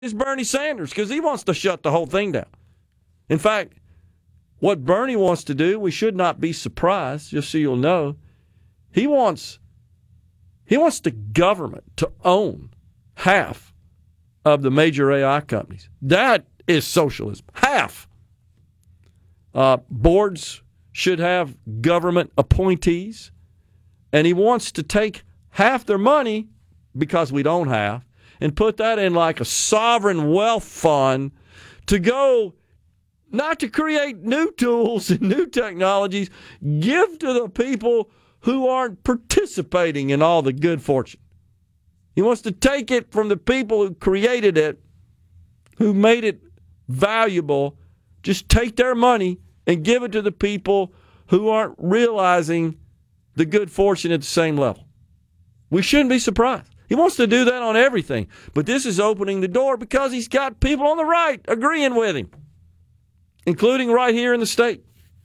is Bernie Sanders because he wants to shut the whole thing down. In fact, what Bernie wants to do, we should not be surprised, just so you'll know, he wants the government to own half of the major AI companies. That is socialism. Half. Boards should have government appointees, and he wants to take half their money, because we don't have, and put that in like a sovereign wealth fund to go, not to create new tools and new technologies, give to the people who aren't participating in all the good fortune. He wants to take it from the people who created it, who made it valuable, just take their money and give it to the people who aren't realizing the good fortune at the same level. We shouldn't be surprised. He wants to do that on everything. But this is opening the door because he's got people on the right agreeing with him, including right here in the state.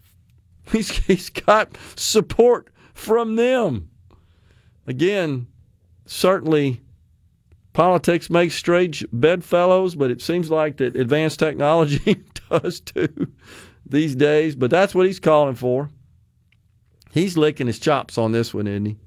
He's got support from them. Again, certainly politics makes strange bedfellows, but it seems like that advanced technology does too these days. But that's what he's calling for. He's licking his chops on this one, isn't he?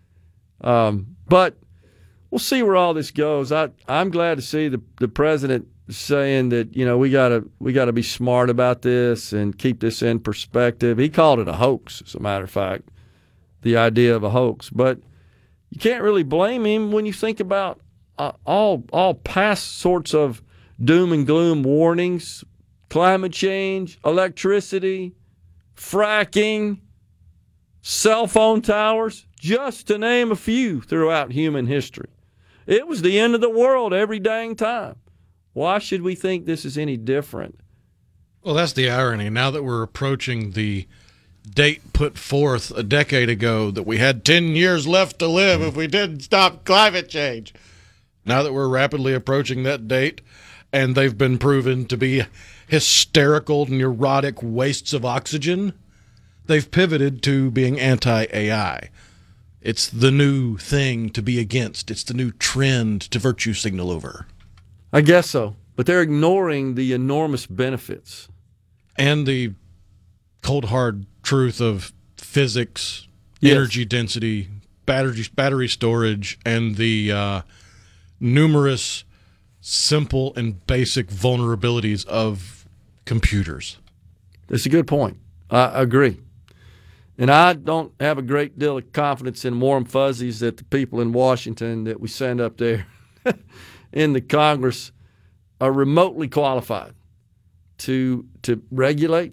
But we'll see where all this goes. I'm glad to see the president saying that, you know, we gotta be smart about this and keep this in perspective. He called it a hoax, as a matter of fact, the idea of a hoax. But you can't really blame him when you think about all past sorts of doom and gloom warnings, climate change, electricity, fracking, cell phone towers, just to name a few throughout human history. It was the end of the world every dang time. Why should we think this is any different? Well, that's the irony. Now that we're approaching the date put forth a decade ago that we had 10 years left to live if we didn't stop climate change. Now that we're rapidly approaching that date, and they've been proven to be hysterical, neurotic wastes of oxygen, they've pivoted to being anti-AI. It's the new thing to be against. It's the new trend to virtue signal over. I guess so. But they're ignoring the enormous benefits. And the cold, hard truth of physics, yes, energy density, battery storage, and the numerous simple and basic vulnerabilities of computers. That's a good point. I agree. And I don't have a great deal of confidence in warm fuzzies that the people in Washington that we send up there in the Congress are remotely qualified to regulate,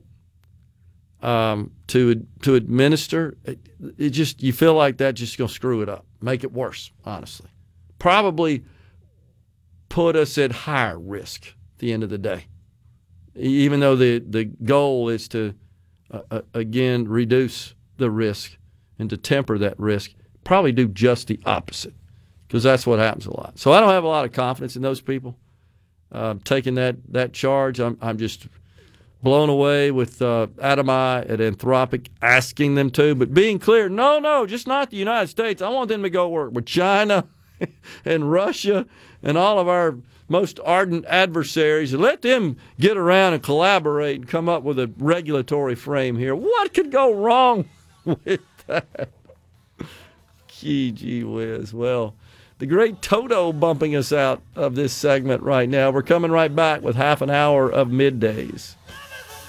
to administer. It just, you feel like that's just going to screw it up, make it worse, honestly. Probably put us at higher risk at the end of the day, even though the goal is to again, reduce the risk and to temper that risk, probably do just the opposite, because that's what happens a lot. So I don't have a lot of confidence in those people taking that charge. I'm just blown away with Atomai at Anthropic asking them to, but being clear, no, just not the United States. I want them to go work with China and Russia and all of our most ardent adversaries, and let them get around and collaborate and come up with a regulatory frame here. What could go wrong with that? Gee whiz. Well, the great Toto bumping us out of this segment right now. We're coming right back with half an hour of middays.